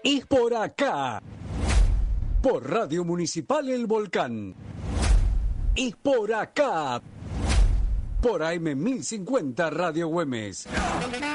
es por acá. Por Radio Municipal El Volcán. Es por acá. Por AM 1050 Radio Güemes.